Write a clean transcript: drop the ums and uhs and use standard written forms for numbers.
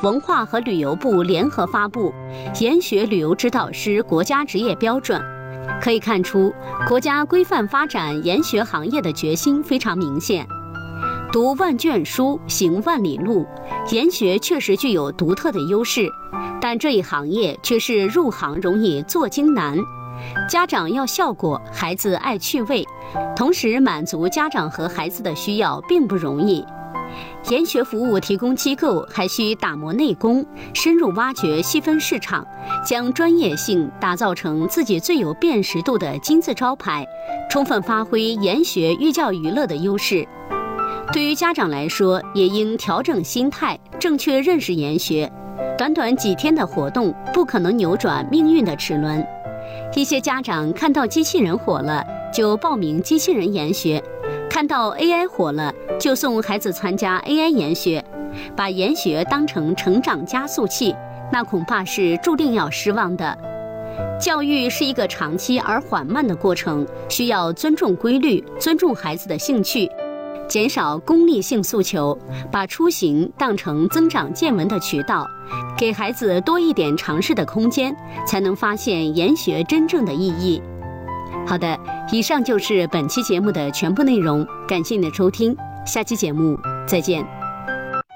文化和旅游部联合发布《研学旅游指导师国家职业标准》，可以看出国家规范发展研学行业的决心非常明显。读万卷书，行万里路，研学确实具有独特的优势，但这一行业却是入行容易做精难。家长要效果，孩子爱趣味，同时满足家长和孩子的需要并不容易。研学服务提供机构还需打磨内功，深入挖掘细分市场，将专业性打造成自己最有辨识度的金字招牌，充分发挥研学寓教于乐的优势。对于家长来说，也应调整心态，正确认识研学。短短几天的活动，不可能扭转命运的齿轮。一些家长看到机器人火了，就报名机器人研学；看到 AI 火了，就送孩子参加 AI 研学，把研学当成成长加速器，那恐怕是注定要失望的。教育是一个长期而缓慢的过程，需要尊重规律，尊重孩子的兴趣，减少功利性诉求，把出行当成增长见闻的渠道，给孩子多一点尝试的空间，才能发现研学真正的意义。好的，以上就是本期节目的全部内容，感谢你的收听，下期节目再见。